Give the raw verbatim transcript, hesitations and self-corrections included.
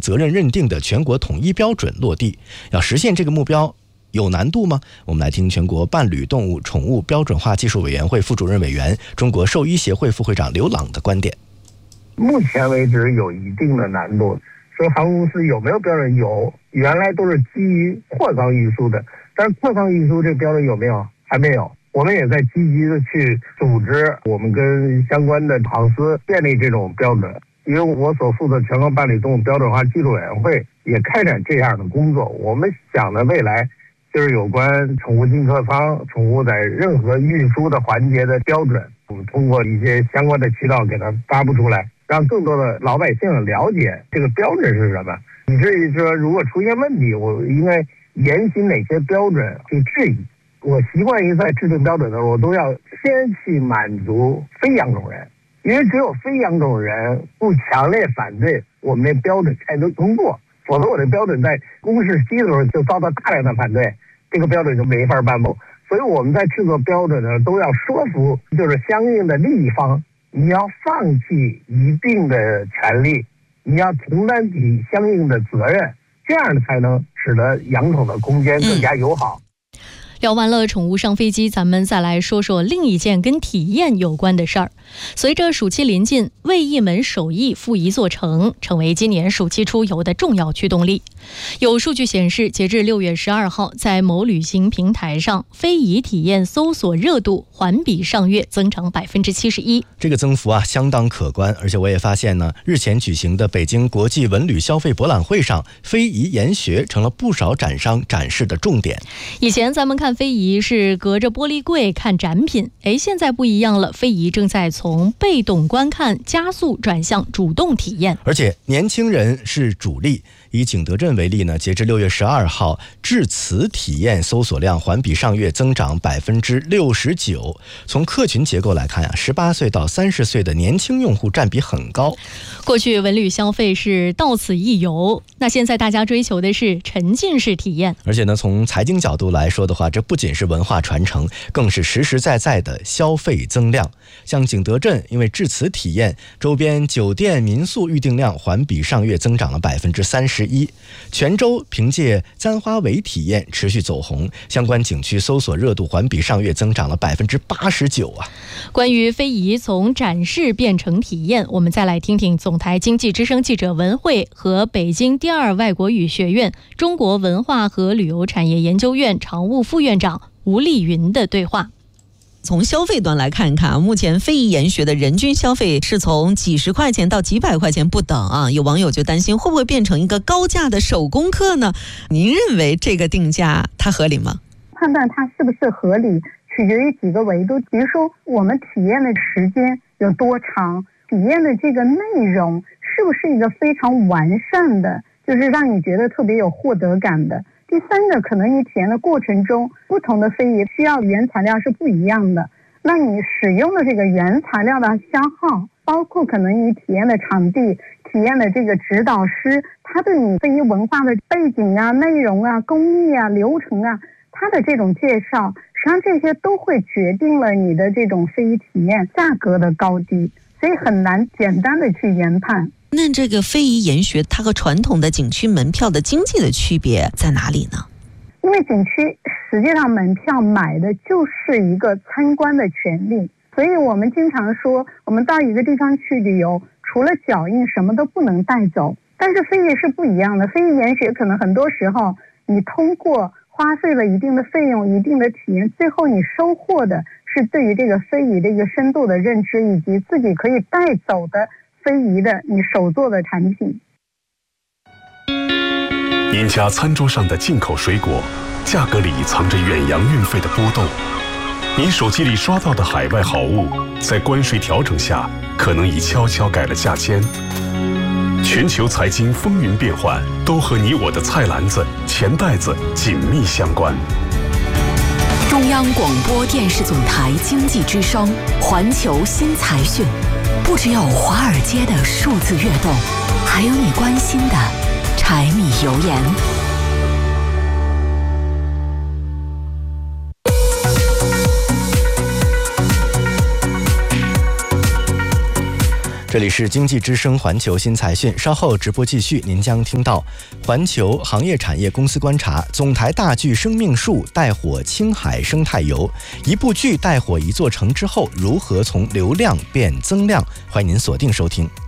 责任认定的全国统一标准落地。要实现这个目标有难度吗？我们来听全国伴侣动物宠物标准化技术委员会副主任委员、中国兽医协会副会长刘朗的观点。 目前为止有一定的难度。说航空公司有没有标准？有，原来都是基于货舱运输的，但是货舱运输这个标准有没有？还没有。我们也在积极的去组织，我们跟相关的航司建立这种标准。因为我所负责全国伴侣动物标准化技术委员会也开展这样的工作。我们想的未来就是有关宠物进客舱、宠物在任何运输的环节的标准，我们通过一些相关的渠道给它发布出来，让更多的老百姓了解这个标准是什么，以至于说如果出现问题，我应该严循哪些标准去质疑。我习惯于在制定标准的时候，我都要先去满足非养种人，因为只有非养种人不强烈反对，我们的标准才能通过，否则我的标准在公示期的时候就遭到大量的反对，这个标准就没法颁布。所以我们在制作标准的时候都要说服就是相应的利益方，你要放弃一定的权利，你要承担起相应的责任，这样才能使得养宠的空间更加友好。 嗯聊完了宠物上飞机，咱们再来说说另一件跟体验有关的事儿。随着暑期临近，为一门手艺赴一座城，成为今年暑期出游的重要驱动力。有数据显示，截至六月十二号，在某旅行平台上，非遗体验搜索热度环比上月增长百分之七十一。 这个增幅啊相当可观，而且我也发现呢，日前举行的北京国际文旅消费博览会上，非遗研学成了不少展商展示的重点。 以前咱们看非遗是隔着玻璃柜看展品，哎，现在不一样了，非遗正在从被动观看加速转向主动体验， 而且年轻人是主力。以景德镇为例呢，截至六月十二号，致辞体验搜索量环比上月增长百分之六十九。从客群结构来看啊，十八岁到三十岁的年轻用户占比很高。 过去文旅消费是到此一游，那现在大家追求的是沉浸式体验。 而且呢，从财经角度来说的话，这不仅是文化传承，更是实实在在的消费增量。像景德镇，因为致辞体验，周边酒店民宿预订量环比上月增长了百分之三十一。泉州凭借簪花围体验持续走红，相关景区搜索热度环比上月增长了百分之八十九啊。 关于非遗从展示变成体验，我们再来听听总台经济之声记者文慧和北京第二外国语学院中国文化和旅游产业研究院常务副院长吴丽云的对话。 从消费端来看看，目前非遗研学的人均消费是从几十块钱到几百块钱不等啊。有网友就担心会不会变成一个高价的手工课呢？您认为这个定价它合理吗？ 判断它是不是合理取决于几个维度，比如说我们体验的时间有多长，体验的这个内容是不是一个非常完善的，就是让你觉得特别有获得感的。第三个，可能你体验的过程中，不同的非遗需要原材料是不一样的，那你使用的这个原材料的消耗，包括可能你体验的场地、体验的这个指导师，他对你非遗文化的背景啊、内容啊、工艺啊、流程啊，他的这种介绍，实际上这些都会决定了你的这种非遗体验价格的高低，所以很难简单的去研判。 那这个非遗研学它和传统的景区门票的经济的区别在哪里呢？ 因为景区实际上门票买的就是一个参观的权利，所以我们经常说我们到一个地方去旅游，除了脚印什么都不能带走。但是非遗是不一样的，非遗研学可能很多时候你通过花费了一定的费用、一定的体验，最后你收获的是对于这个非遗的一个深度的认知，以及自己可以带走的非遗的你手做的产品。 您家餐桌上的进口水果，价格里藏着远洋运费的波动；您手机里刷到的海外好物，在关税调整下，可能已悄悄改了价签。全球财经风云变幻，都和你我的菜篮子、钱袋子紧密相关。 中央广播电视总台经济之声，环球新财讯。不只有华尔街的数字跃动，还有你关心的柴米油盐。 这这里是经济之声环球新财讯，稍后直播继续，您将听到环球行业产业公司观察，总台大剧生命树带火青海生态游，一部剧带火一座城之后，如何从流量变增量？欢迎您锁定收听。